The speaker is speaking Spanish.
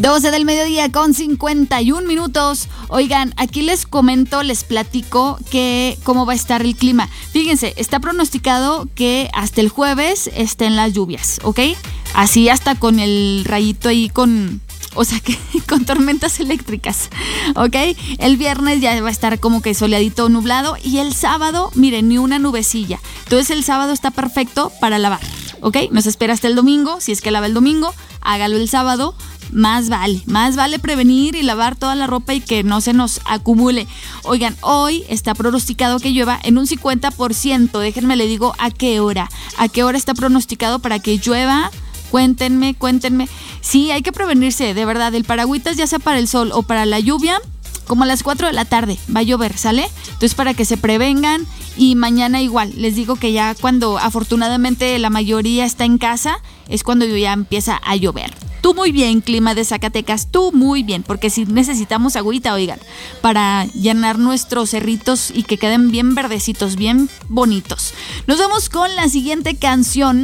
12 del mediodía con 51 minutos. Oigan, aquí les comento, les platico que cómo va a estar el clima. Fíjense, está pronosticado que hasta el jueves estén las lluvias, ¿ok? Así hasta con el rayito ahí o sea que con tormentas eléctricas, ¿ok? El viernes ya va a estar como que soleadito, nublado. Y el sábado, miren, ni una nubecilla. Entonces el sábado está perfecto para lavar, ¿ok? Nos espera hasta el domingo. Si es que lava el domingo, hágalo el sábado. Más vale prevenir y lavar toda la ropa y que no se nos acumule. Oigan, hoy está pronosticado que llueva en un 50%. Déjenme le digo a qué hora. ¿A qué hora está pronosticado para que llueva? Cuéntenme. Sí, hay que prevenirse, de verdad. El paragüitas, ya sea para el sol o para la lluvia, como a las 4 de la tarde va a llover, ¿sale? Entonces, para que se prevengan. Y mañana igual, les digo que ya cuando afortunadamente la mayoría está en casa, es cuando ya empieza a llover. Tú muy bien, clima de Zacatecas, tú muy bien, porque si necesitamos agüita, oigan, para llenar nuestros cerritos y que queden bien verdecitos, bien bonitos. Nos vamos con la siguiente canción.